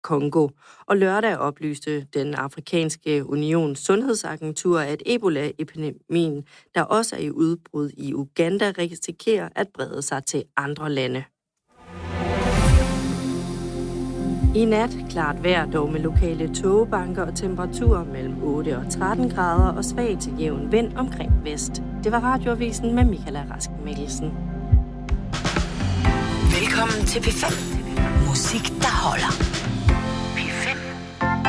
Kongo. Og lørdag oplyste den afrikanske unions sundhedsagentur, at Ebola-epidemien, der også er i udbrud i Uganda, risikerer at brede sig til andre lande. I nat klart vejr, dog med lokale tågebanker og temperaturer mellem 8 og 13 grader og svag til jævn vind omkring vest. Det var Radioavisen med Michaela Rask Mikkelsen. Velkommen til P5. Musik, der holder.